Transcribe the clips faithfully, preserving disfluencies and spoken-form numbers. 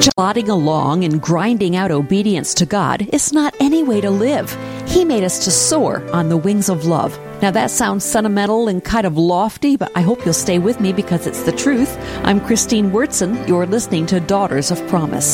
Plodding along and grinding out obedience to God is not any way to live. He made us to soar on the wings of love. Now that sounds sentimental and kind of lofty, but I hope you'll stay with me because it's the truth. I'm Christine Wurtson. You're listening to Daughters of Promise.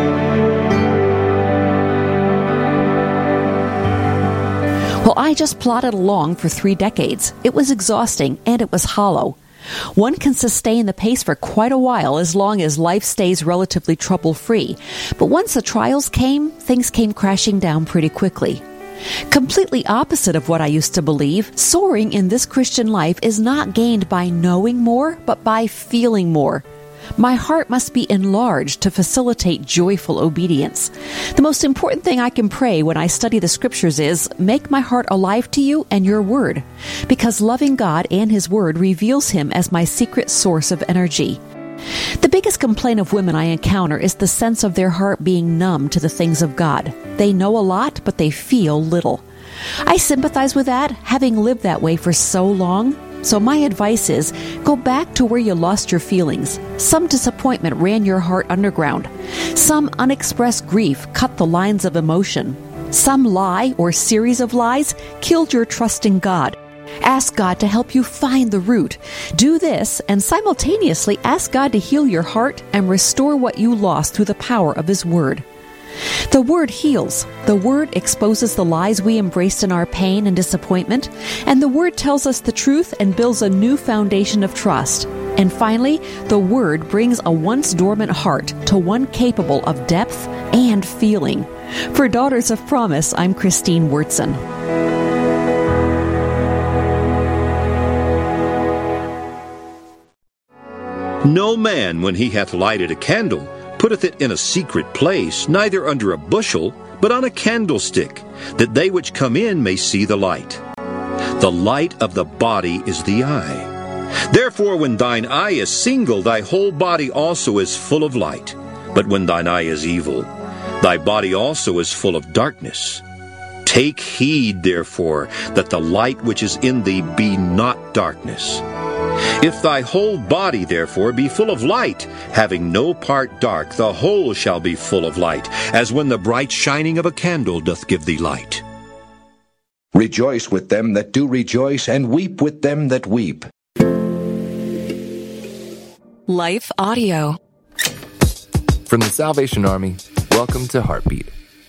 Well, I just plodded along for three decades. It was exhausting and it was hollow. One can sustain the pace for quite a while as long as life stays relatively trouble-free. But once the trials came, things came crashing down pretty quickly. Completely opposite of what I used to believe, soaring in this Christian life is not gained by knowing more, but by feeling more. My heart must be enlarged to facilitate joyful obedience. The most important thing I can pray when I study the Scriptures is, make my heart alive to you and your Word, because loving God and His Word reveals Him as my secret source of energy. The biggest complaint of women I encounter is the sense of their heart being numb to the things of God. They know a lot, but they feel little. I sympathize with that, having lived that way for so long. So my advice is, go back to where you lost your feelings. Some disappointment ran your heart underground. Some unexpressed grief cut the lines of emotion. Some lie or series of lies killed your trust in God. Ask God to help you find the root. Do this and simultaneously ask God to heal your heart and restore what you lost through the power of His Word. The Word heals. The Word exposes the lies we embraced in our pain and disappointment, and the Word tells us the truth and builds a new foundation of trust. And finally, the Word brings a once dormant heart to one capable of depth and feeling. For Daughters of Promise, I'm Christine Wurtson. No man, when he hath lighted a candle, putteth it in a secret place, neither under a bushel, but on a candlestick, that they which come in may see the light. The light of the body is the eye. Therefore, when thine eye is single, thy whole body also is full of light. But when thine eye is evil, thy body also is full of darkness. Take heed, therefore, that the light which is in thee be not darkness. If thy whole body, therefore, be full of light, having no part dark, the whole shall be full of light, as when the bright shining of a candle doth give thee light. Rejoice with them that do rejoice, and weep with them that weep. Life Audio. From the Salvation Army, welcome to Heartbeat.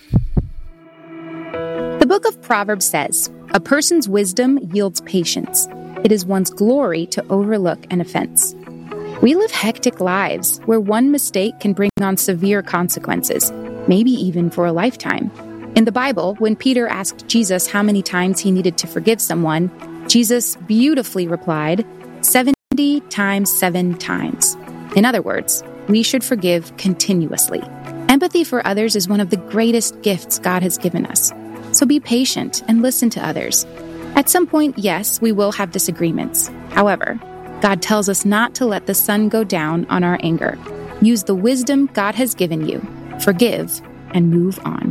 The book of Proverbs says, "A person's wisdom yields patience. It is one's glory to overlook an offense." We live hectic lives where one mistake can bring on severe consequences, maybe even for a lifetime. In the Bible, when Peter asked Jesus how many times he needed to forgive someone, Jesus beautifully replied, seventy times seven times. In other words, we should forgive continuously. Empathy for others is one of the greatest gifts God has given us. So be patient and listen to others. At some point, yes, we will have disagreements. However, God tells us not to let the sun go down on our anger. Use the wisdom God has given you. Forgive and move on.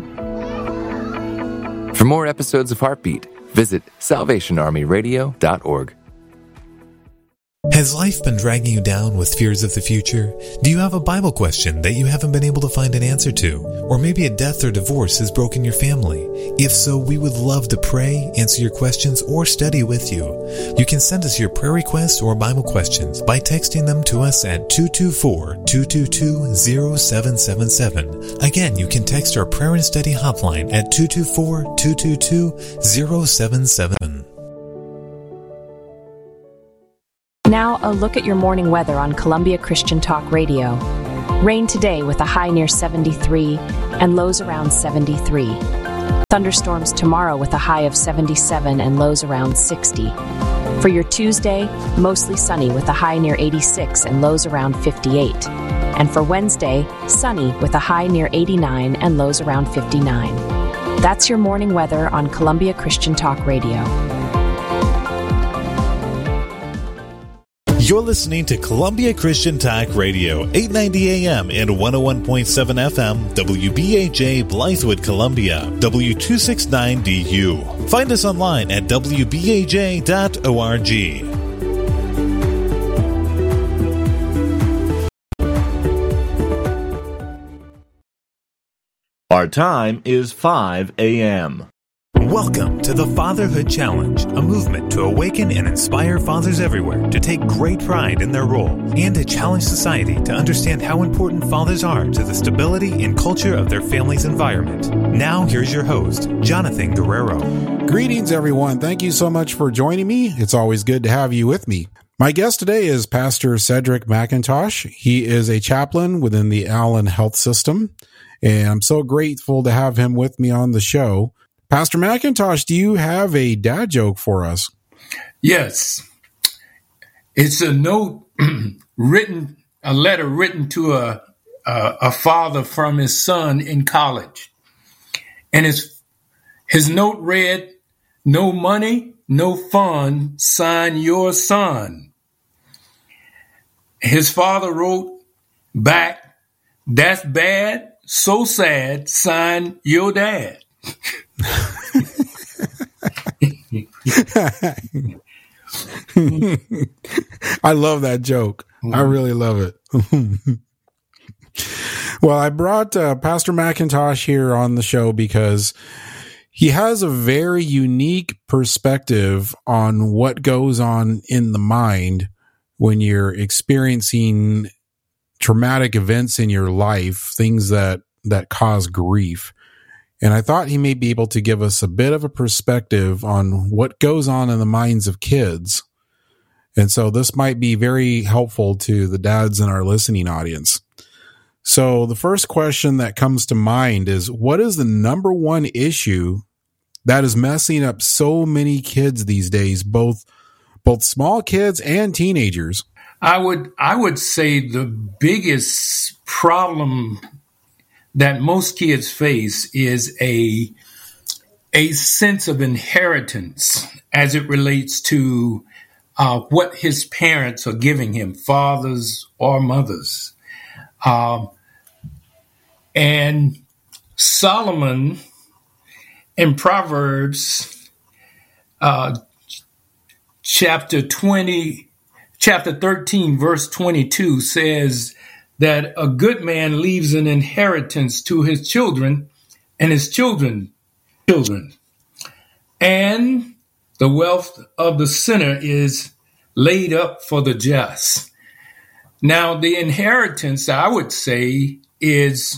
For more episodes of Heartbeat, visit salvation army radio dot org. Has life been dragging you down with fears of the future? Do you have a Bible question that you haven't been able to find an answer to? Or maybe a death or divorce has broken your family? If so, we would love to pray, answer your questions, or study with you. You can send us your prayer requests or Bible questions by texting them to us at two two four, two two two, zero seven seven seven. Again, you can text our prayer and study hotline at two two four, two two two, zero seven seven seven. Now, a look at your morning weather on Columbia Christian Talk Radio. Rain today with a high near seventy-three and lows around seventy-three. Thunderstorms tomorrow with a high of seventy-seven and lows around sixty. For your Tuesday, mostly sunny with a high near eighty-six and lows around fifty-eight. And for Wednesday, sunny with a high near eighty-nine and lows around fifty-nine. That's your morning weather on Columbia Christian Talk Radio. You're listening to Columbia Christian Talk Radio, eight ninety A M and one oh one point seven F M, W B H A Blythewood, Columbia, W two sixty-nine D U. Find us online at w b a j dot org. Our time is five a.m. Welcome to the Fatherhood Challenge, a movement to awaken and inspire fathers everywhere to take great pride in their role and to challenge society to understand how important fathers are to the stability and culture of their family's environment. Now, here's your host, Jonathan Guerrero. Greetings, everyone. Thank you so much for joining me. It's always good to have you with me. My guest today is Pastor Cedric McIntosh. He is a chaplain within the Allen Health System, and I'm so grateful to have him with me on the show. Pastor McIntosh, do you have a dad joke for us? Yes. It's a note written, a letter written to a, a, a father from his son in college. And his, his note read, "No money, no fun, sign your son." His father wrote back, "That's bad, so sad, sign your dad." I love that joke. I really love it. Well, I brought uh, Pastor McIntosh here on the show because he has a very unique perspective on what goes on in the mind when you're experiencing traumatic events in your life, things that, that cause grief. And I thought he may be able to give us a bit of a perspective on what goes on in the minds of kids. And so this might be very helpful to the dads in our listening audience. So the first question that comes to mind is, what is the number one issue that is messing up so many kids these days, both both small kids and teenagers? I would I would say the biggest problem that most kids face is a a sense of inheritance as it relates to uh, what his parents are giving him, fathers or mothers. Um, and Solomon in Proverbs uh, chapter twenty, chapter thirteen, verse twenty-two says that a good man leaves an inheritance to his children and his children, children. And the wealth of the sinner is laid up for the just. Now, the inheritance, I would say, is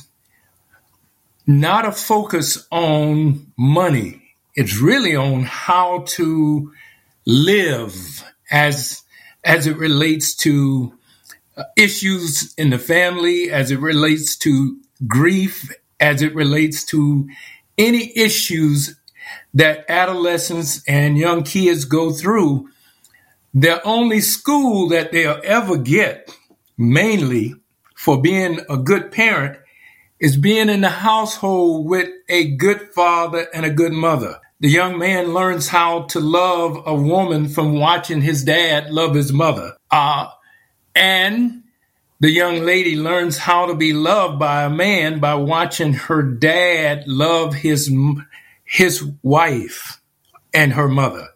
not a focus on money. It's really on how to live as, as it relates to issues in the family, as it relates to grief, as it relates to any issues that adolescents and young kids go through. The only school that they'll ever get, mainly for being a good parent, is being in the household with a good father and a good mother. The young man learns how to love a woman from watching his dad love his mother. Uh, And the young lady learns how to be loved by a man by watching her dad love his, his wife and her mother.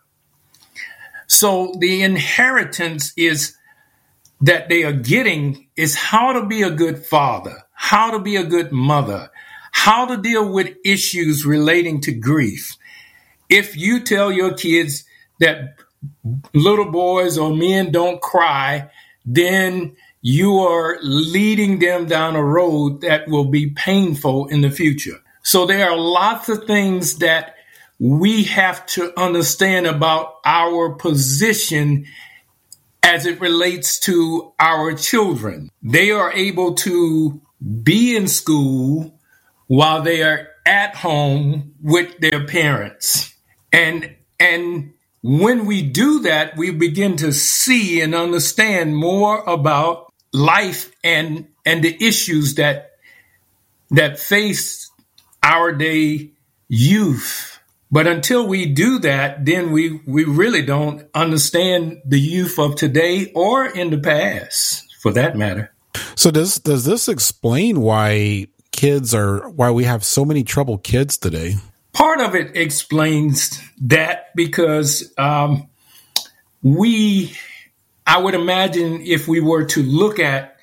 So the inheritance is that they are getting is how to be a good father, how to be a good mother, how to deal with issues relating to grief. If you tell your kids that little boys or men don't cry, then you are leading them down a road that will be painful in the future. So there are lots of things that we have to understand about our position as it relates to our children. They are able to be in school while they are at home with their parents. And, and when we do that, we begin to see and understand more about life and, and the issues that, that face our day youth. But until we do that, then we, we really don't understand the youth of today or in the past, for that matter. So does does this explain why kids are why we have so many troubled kids today? Part of it explains that because um, we, I would imagine if we were to look at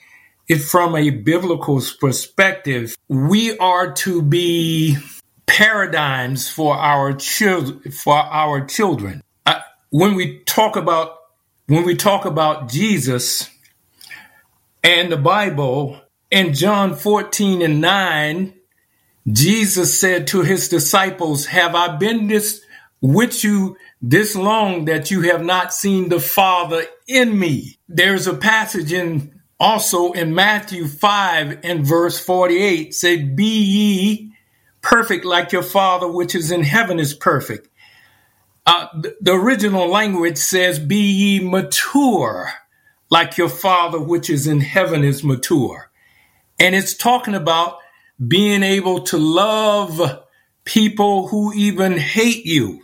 it from a biblical perspective, we are to be paradigms for our children. For our children, uh, when we talk about when we talk about Jesus and the Bible, in John fourteen and nine, Jesus said to his disciples, "Have I been this with you this long that you have not seen the Father in me?" There's a passage in also in Matthew five and verse forty-eight, say, "Be ye perfect like your Father which is in heaven is perfect." Uh, the, the original language says, "Be ye mature like your Father which is in heaven is mature." And it's talking about being able to love people who even hate you.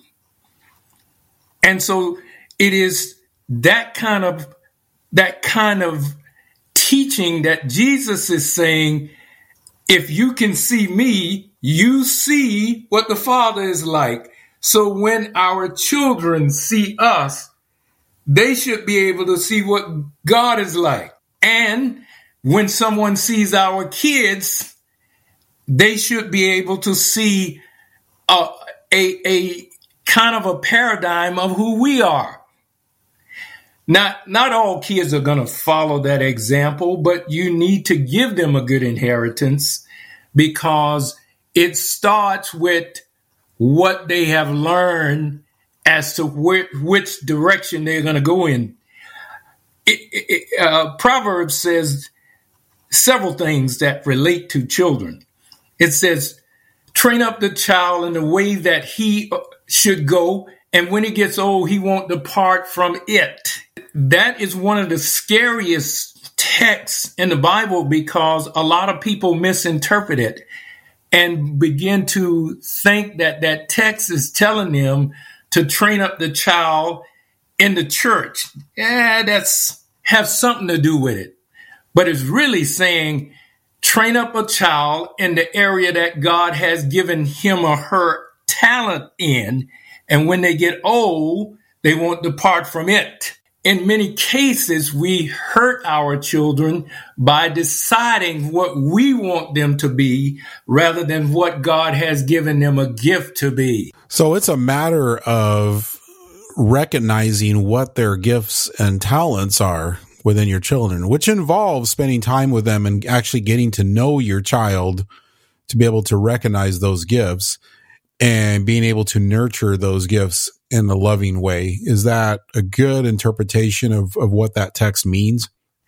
And so it is that kind of that kind of teaching that Jesus is saying, if you can see me, you see what the Father is like. So when our children see us, they should be able to see what God is like. And when someone sees our kids, they should be able to see a, a, a kind of a paradigm of who we are. Not, not all kids are going to follow that example, but you need to give them a good inheritance because it starts with what they have learned as to where, which direction they're going to go in. It, it, uh, Proverbs says several things that relate to children. It says, "Train up the child in the way that he should go, and when he gets old, he won't depart from it." That is one of the scariest texts in the Bible because a lot of people misinterpret it and begin to think that that text is telling them to train up the child in the church. Yeah, that's have something to do with it. But it's really saying train up a child in the area that God has given him or her talent in, and when they get old, they won't depart from it. In many cases, we hurt our children by deciding what we want them to be rather than what God has given them a gift to be. So it's a matter of recognizing what their gifts and talents are within your children, which involves spending time with them and actually getting to know your child to be able to recognize those gifts and being able to nurture those gifts in a loving way. Is that a good interpretation of, of what that text means?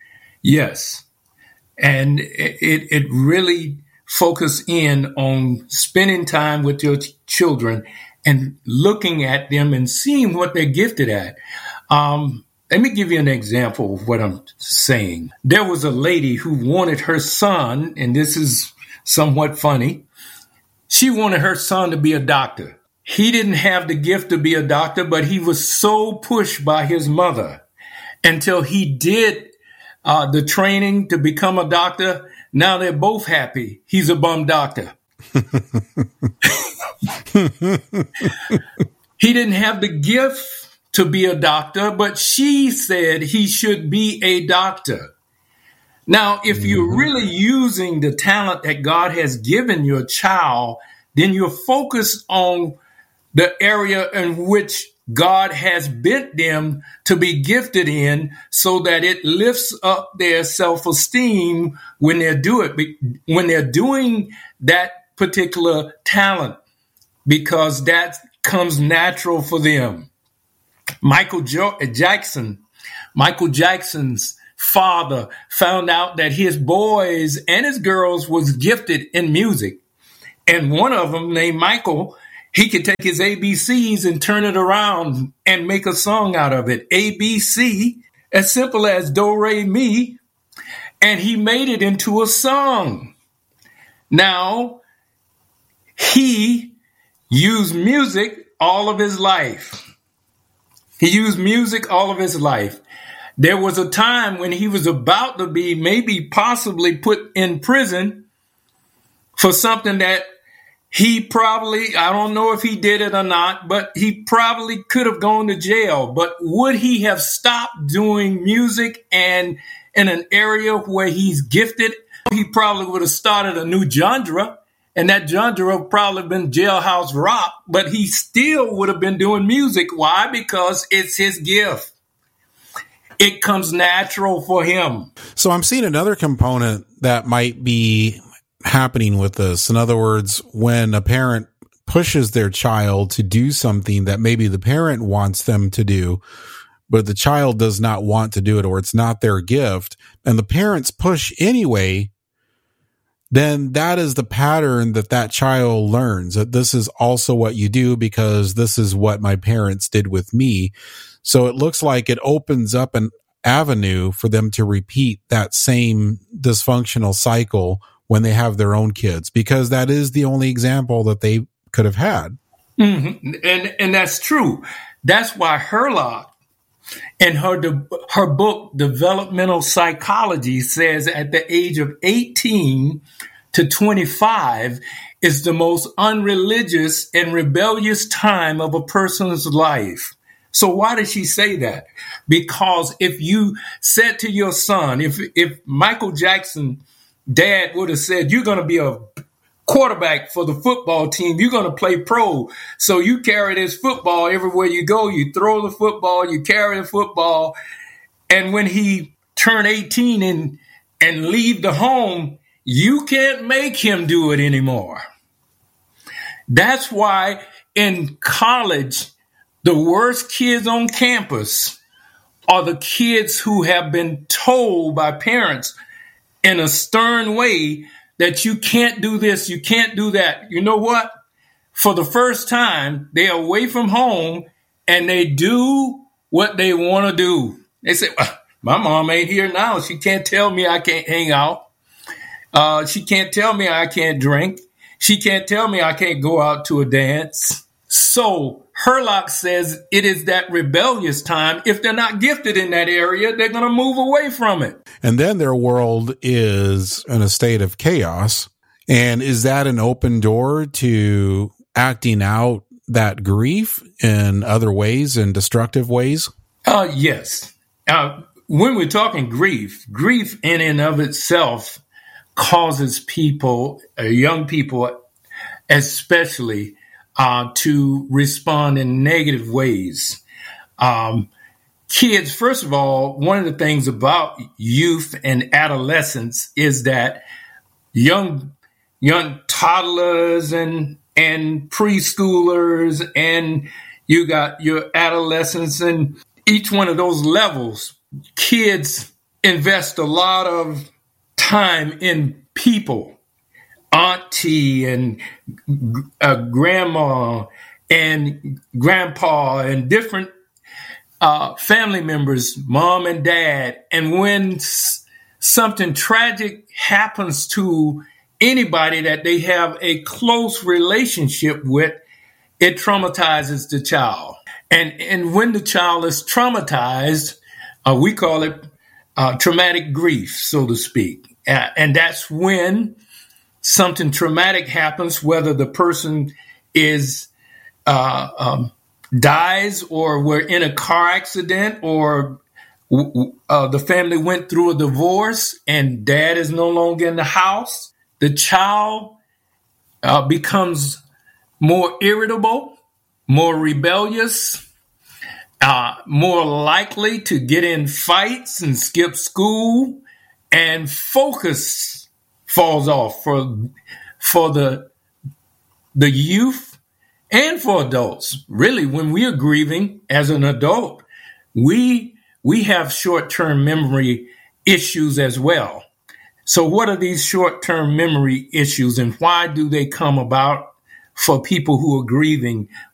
Yes. And it, it really focuses in on spending time with your ch- children and looking at them and seeing what they're gifted at. Um, let me give you an example of what I'm saying. There was a lady who wanted her son, and this is somewhat funny. She wanted her son to be a doctor. He didn't have the gift to be a doctor, but he was so pushed by his mother until he did uh, the training to become a doctor. Now they're both happy. He's a bum doctor. He didn't have the gift to be a doctor, but she said he should be a doctor. Now, if you're really using the talent that God has given your child, then you're focused on the area in which God has bent them to be gifted in so that it lifts up their self-esteem when they do it, when they're doing that particular talent, because that comes natural for them. Michael jo- Jackson, Michael Jackson's father found out that his boys and his girls was gifted in music. And one of them, named Michael, he could take his A B Cs and turn it around and make a song out of it. A B C, as simple as do, re, mi, and he made it into a song. Now, he used music all of his life. He used music all of his life. There was a time when he was about to be maybe possibly put in prison for something that he probably, I don't know if he did it or not, but he probably could have gone to jail. But would he have stopped doing music and in an area where he's gifted, he probably would have started a new genre, and that genre would probably been jailhouse rock, but he still would have been doing music. Why? Because it's his gift. It comes natural for him. So I'm seeing another component that might be happening with this. In other words, when a parent pushes their child to do something that maybe the parent wants them to do, but the child does not want to do it, or it's not their gift, and the parents push anyway, then that is the pattern that that child learns, that this is also what you do because this is what my parents did with me. So it looks like it opens up an avenue for them to repeat that same dysfunctional cycle when they have their own kids, because that is the only example that they could have had. Mm-hmm. And and that's true. That's why Herlock in her de- her book Developmental Psychology says at the age of eighteen to twenty-five is the most unreligious and rebellious time of a person's life. So why did she say that? Because if you said to your son, if if Michael Jackson dad would have said, you're going to be a quarterback for the football team, you're going to play pro, so you carry this football everywhere you go, you throw the football, you carry the football, and when he turned eighteen and and leave the home, you can't make him do it anymore. That's why in college, the worst kids on campus are the kids who have been told by parents in a stern way that you can't do this, you can't do that. You know what? For the first time, they're away from home and they do what they want to do. They say, my mom ain't here now. She can't tell me I can't hang out. Uh, she can't tell me I can't drink. She can't tell me I can't go out to a dance. So Herlock says it is that rebellious time. If they're not gifted in that area, they're going to move away from it. And then their world is in a state of chaos. And is that an open door to acting out that grief in other ways, in destructive ways? Uh, yes. Uh, when we're talking grief, grief in and of itself causes people, uh, young people especially, uh, to respond in negative ways. Um, kids, first of all, one of the things about youth and adolescence is that young young toddlers and and preschoolers, and you got your adolescents, and each one of those levels, kids invest a lot of time in people, auntie and uh, grandma and grandpa and different uh, family members, mom and dad. And when s- something tragic happens to anybody that they have a close relationship with, it traumatizes the child. And and when the child is traumatized, uh, we call it uh, traumatic grief, so to speak. Uh, and that's when something traumatic happens, whether the person is uh, um, dies, or we're in a car accident, or uh, the family went through a divorce and dad is no longer in the house. The child uh, becomes more irritable, more rebellious, uh, more likely to get in fights and skip school, and focus falls off for for the the youth and for adults. Really, when we are grieving as an adult, we we have short-term memory issues as well. So what are these short-term memory issues, and why do they come about for people who are grieving?